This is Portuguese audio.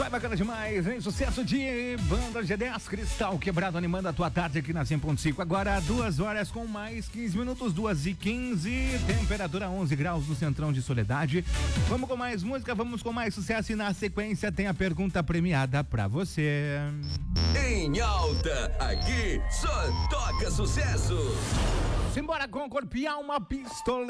Vai bacana demais, hein? Sucesso de Banda G10, Cristal Quebrado animando a tua tarde aqui na 100.5. Agora 2 horas com mais 15 minutos, 2h15, temperatura 11 graus no Centrão de Soledade. Vamos com mais música, vamos com mais sucesso e na sequência tem a pergunta premiada pra você. Em alta, aqui só toca sucesso. Simbora com corpo e alma, pistoleiro.